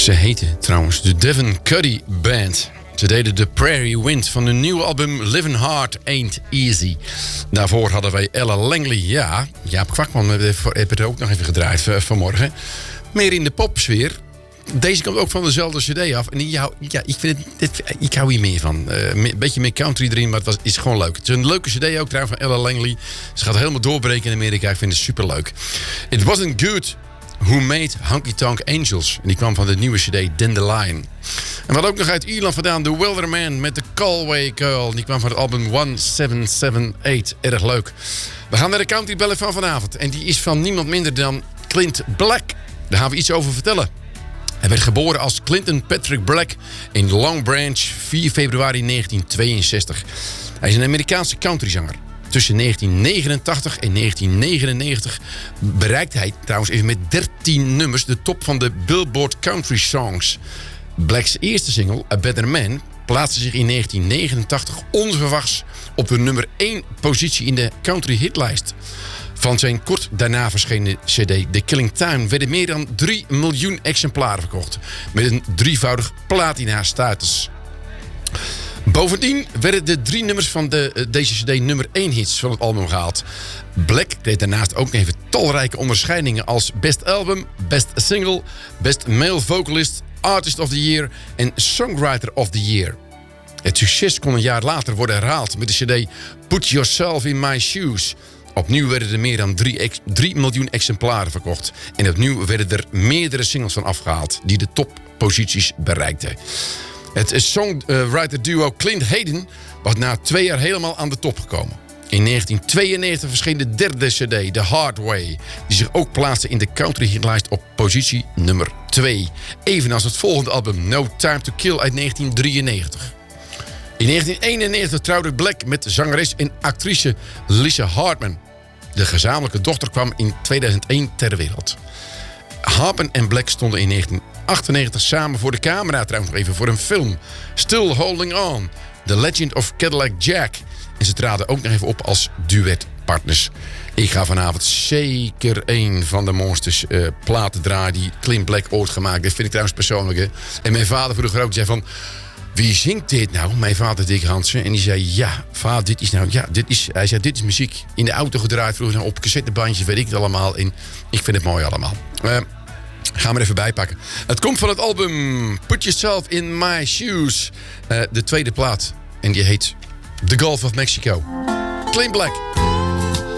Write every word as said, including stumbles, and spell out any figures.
Ze heten trouwens de Devin Cuddy Band. Ze deden The Prairie Wind van hun nieuwe album Living Hard Ain't Easy. Daarvoor hadden wij Ella Langley. Ja, Jaap Kwakman heeft het ook nog even gedraaid vanmorgen. Meer in de popsfeer. Deze komt ook van dezelfde cd af. En ja, ja, ik, vind het, dit, ik hou hier meer van. Uh, een beetje meer country erin, maar het was, is gewoon leuk. Het is een leuke cd ook trouwens van Ella Langley. Ze gaat helemaal doorbreken in Amerika. Ik vind het superleuk. It Wasn't Good Who Made Honky Tonk Angels. En die kwam van de nieuwe cd Dandelion. En we hadden ook nog uit Ierland vandaan The Wilderman met de Galway Girl. Die kwam van het album one seven seven eight. Erg leuk. We gaan naar de country bellen van vanavond. En die is van niemand minder dan Clint Black. Daar gaan we iets over vertellen. Hij werd geboren als Clinton Patrick Black in Long Branch, vier februari negentien tweeënzestig. Hij is een Amerikaanse countryzanger. Tussen negentien negenentachtig en negentien negenennegentig bereikte hij trouwens even met dertien nummers de top van de Billboard Country Songs. Blacks eerste single, A Better Man, plaatste zich in negentien negenentachtig onverwachts op de nummer één positie in de country hitlijst. Van zijn kort daarna verschenen cd The Killing Time werden meer dan drie miljoen exemplaren verkocht. Met een drievoudig platina-status. Bovendien werden de drie nummers van de, deze cd nummer één hits van het album gehaald. Black kreeg daarnaast ook even talrijke onderscheidingen als Best Album, Best Single, Best Male Vocalist, Artist of the Year en Songwriter of the Year. Het succes kon een jaar later worden herhaald met de cd Put Yourself in My Shoes. Opnieuw werden er meer dan drie miljoen exemplaren verkocht. En opnieuw werden er meerdere singles van afgehaald die de topposities bereikten. Het songwriter duo Clint Hayden was na twee jaar helemaal aan de top gekomen. In negentien tweeënnegentig verscheen de derde cd, The Hard Way, die zich ook plaatste in de country hitlijst op positie nummer twee. Evenals het volgende album No Time to Kill uit negentien drieënnegentig. In negentien eenennegentig trouwde Black met zangeres en actrice Lisa Hartman. De gezamenlijke dochter kwam in tweeduizend één ter wereld. Hartman en Black stonden in negentien achtennegentig samen voor de camera trouwens nog even voor een film. Still Holding On, The Legend of Cadillac Jack. En ze traden ook nog even op als duetpartners. Ik ga vanavond zeker een van de mooiste uh, platen draaien die Clint Black ooit gemaakt. Dat vind ik trouwens persoonlijk. Hè. En mijn vader vroeger ook zei van... Wie zingt dit nou? Mijn vader Dick Hansen. En die zei, ja, vader, dit is nou... Ja, dit is, hij zei, dit is muziek in de auto gedraaid vroeger op cassettebandjes, weet ik het allemaal. En ik vind het mooi allemaal. Uh, Gaan we er even bijpakken. Het komt van het album Put Yourself in My Shoes. Uh, de tweede plaat. En die heet The Gulf of Mexico. Clint Black.